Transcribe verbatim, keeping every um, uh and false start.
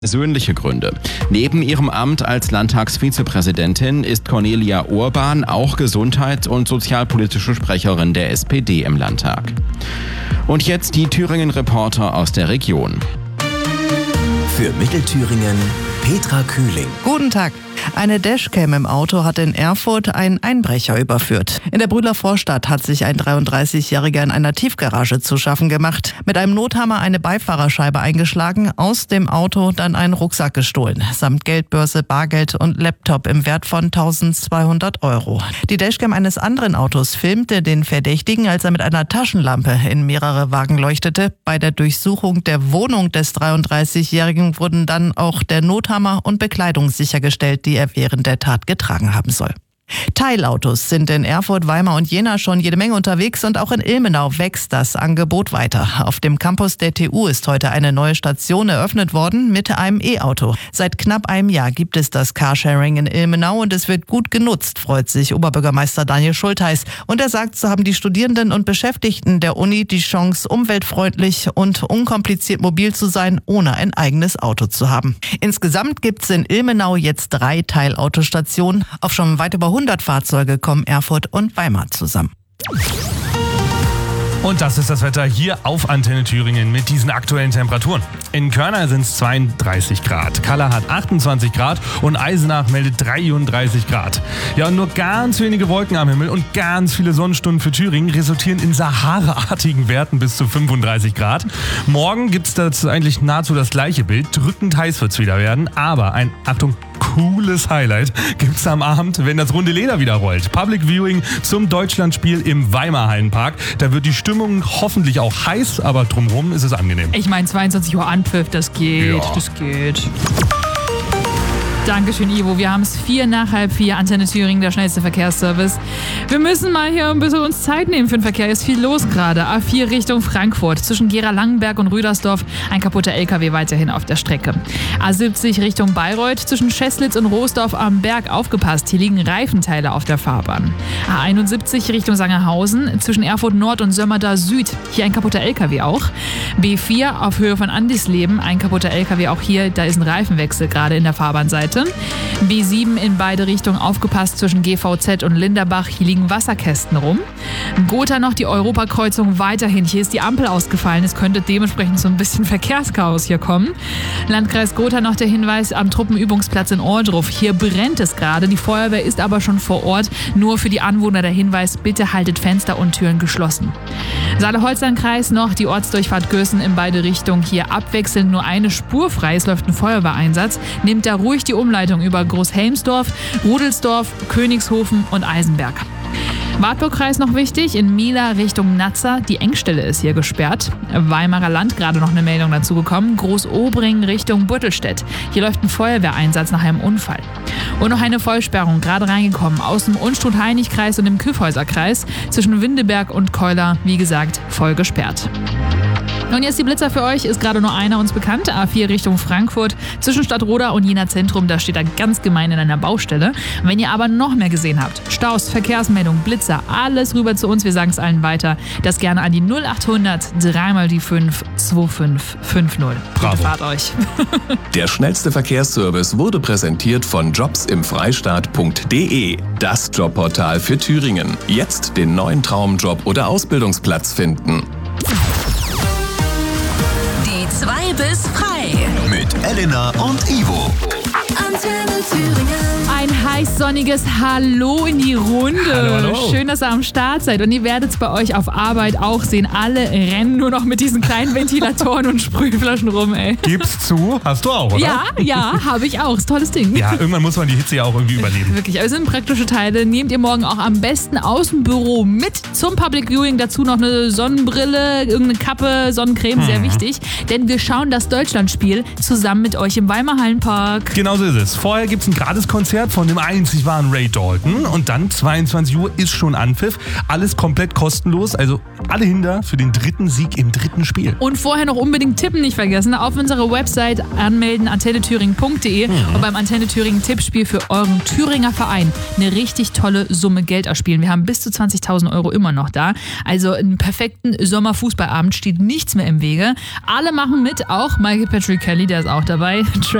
Persönliche Gründe. Neben ihrem Amt als Landtagsvizepräsidentin ist Cornelia Urban auch gesundheits- und sozialpolitische Sprecherin der S P D im Landtag. Und jetzt die Thüringen-Reporter aus der Region. Für Mittelthüringen Petra Kühling. Guten Tag. Eine Dashcam im Auto hat in Erfurt einen Einbrecher überführt. In der Brühler Vorstadt hat sich ein dreiunddreißigjähriger in einer Tiefgarage zu schaffen gemacht. Mit einem Nothammer eine Beifahrerscheibe eingeschlagen, aus dem Auto dann einen Rucksack gestohlen. Samt Geldbörse, Bargeld und Laptop im Wert von eintausendzweihundert Euro. Die Dashcam eines anderen Autos filmte den Verdächtigen, als er mit einer Taschenlampe in mehrere Wagen leuchtete. Bei der Durchsuchung der Wohnung des dreiunddreißigjährigen wurden dann auch der Nothammer und Bekleidung sichergestellt, die er während der Tat getragen haben soll. Teilautos sind in Erfurt, Weimar und Jena schon jede Menge unterwegs und auch in Ilmenau wächst das Angebot weiter. Auf dem Campus der T U ist heute eine neue Station eröffnet worden mit einem E-Auto. Seit knapp einem Jahr gibt es das Carsharing in Ilmenau und es wird gut genutzt, freut sich Oberbürgermeister Daniel Schultheis. Und er sagt, so haben die Studierenden und Beschäftigten der Uni die Chance, umweltfreundlich und unkompliziert mobil zu sein, ohne ein eigenes Auto zu haben. Insgesamt gibt es in Ilmenau jetzt drei Teilautostationen. Auf schon weit über hundert Fahrzeuge kommen Erfurt und Weimar zusammen. Und das ist das Wetter hier auf Antenne Thüringen mit diesen aktuellen Temperaturen. In Körner sind es zweiunddreißig Grad, Kalla hat achtundzwanzig Grad und Eisenach meldet dreiunddreißig Grad. Ja, und nur ganz wenige Wolken am Himmel und ganz viele Sonnenstunden für Thüringen resultieren in Sahara-artigen Werten bis zu fünfunddreißig Grad. Morgen gibt es dazu eigentlich nahezu das gleiche Bild. Drückend heiß wird es wieder werden, aber ein, Achtung, cooles Highlight gibt's am Abend, wenn das runde Leder wieder rollt. Public Viewing zum Deutschlandspiel im Weimar Hallenpark. Da wird die Stimmung hoffentlich auch heiß, aber drumherum ist es angenehm. Ich meine, zweiundzwanzig Uhr Anpfiff, das geht, Ja. das geht. Dankeschön, Ivo. Wir haben es vier nach halb vier. Antenne Thüringen, der schnellste Verkehrsservice. Wir müssen mal hier ein bisschen uns Zeit nehmen für den Verkehr. Ist viel los gerade. A vier Richtung Frankfurt. Zwischen Gera-Langenberg und Rüdersdorf ein kaputter L K W weiterhin auf der Strecke. A siebzig Richtung Bayreuth. Zwischen Scheßlitz und Roosdorf am Berg aufgepasst. Hier liegen Reifenteile auf der Fahrbahn. A einundsiebzig Richtung Sangerhausen. Zwischen Erfurt Nord und Sömmerda Süd. Hier ein kaputter L K W auch. B vier auf Höhe von Andisleben. Ein kaputter L K W auch hier. Da ist ein Reifenwechsel gerade in der Fahrbahnseite. B sieben in beide Richtungen aufgepasst zwischen G V Z und Linderbach. Hier liegen Wasserkästen rum. Gotha noch die Europakreuzung weiterhin. Hier ist die Ampel ausgefallen. Es könnte dementsprechend so ein bisschen Verkehrschaos hier kommen. Landkreis Gotha noch der Hinweis am Truppenübungsplatz in Ohrdruf. Hier brennt es gerade. Die Feuerwehr ist aber schon vor Ort. Nur für die Anwohner der Hinweis, bitte haltet Fenster und Türen geschlossen. Saale-Holstein-Kreis noch die Ortsdurchfahrt Gößen in beide Richtungen. Hier abwechselnd nur eine Spur frei. Es läuft ein Feuerwehreinsatz. Nehmt da ruhig die Umleitung über Großhelmsdorf, Rudelsdorf, Königshofen und Eisenberg. Wartburg-Kreis noch wichtig, in Mila Richtung Nazza, die Engstelle ist hier gesperrt. Weimarer Land gerade noch eine Meldung dazu gekommen, Großobring Richtung Buttelstedt. Hier läuft ein Feuerwehreinsatz nach einem Unfall. Und noch eine Vollsperrung, gerade reingekommen, aus dem Unstrut-Heinig-Kreis und dem Kyffhäuser-Kreis. Zwischen Windeberg und Keuler, wie gesagt, voll gesperrt. Und jetzt die Blitzer für euch, ist gerade nur einer uns bekannt, A vier Richtung Frankfurt, zwischen Stadtroda und Jena Zentrum, da steht er ganz gemein in einer Baustelle. Wenn ihr aber noch mehr gesehen habt, Staus, Verkehrsmeldung, Blitzer, alles rüber zu uns, wir sagen es allen weiter, das gerne an die null achthundert drei mal die fünf zwei fünf fünf null. Bravo. Gute Fahrt euch. Der schnellste Verkehrsservice wurde präsentiert von jobsimfreistaat punkt de, das Jobportal für Thüringen. Jetzt den neuen Traumjob oder Ausbildungsplatz finden. Die zwei bis frei. Mit Elena und Ivo. Antenne Thüringen. Ein heiß sonniges Hallo in die Runde. Hallo, hallo. Schön, dass ihr am Start seid. Und ihr werdet es bei euch auf Arbeit auch sehen. Alle rennen nur noch mit diesen kleinen Ventilatoren und Sprühflaschen rum, ey. Gib's zu, hast du auch, oder? Ja, ja, habe ich auch. Ist tolles Ding. Ja, irgendwann muss man die Hitze ja auch irgendwie überleben. Wirklich, aber es sind praktische Teile. Nehmt ihr morgen auch am besten aus dem Büro mit zum Public Viewing. Dazu noch eine Sonnenbrille, irgendeine Kappe, Sonnencreme, sehr wichtig. Denn wir schauen das Deutschlandspiel zusammen mit euch im Weimar Hallenpark. Genauso so ist es. Vorher gibt es ein Gratiskonzert von dem einzig wahren Ray Dalton und dann zweiundzwanzig Uhr ist schon Anpfiff. Alles komplett kostenlos, also alle hinter für den dritten Sieg im dritten Spiel. Und vorher noch unbedingt tippen nicht vergessen. Auf unserer Website anmelden, antenne thüringen punkt de mhm. und beim Antenne Thüringen Tippspiel für euren Thüringer Verein eine richtig tolle Summe Geld erspielen. Wir haben bis zu zwanzigtausend Euro immer noch da. Also einen perfekten Sommerfußballabend steht nichts mehr im Wege. Alle machen mit, auch Michael Patrick Kelly, der ist auch dabei.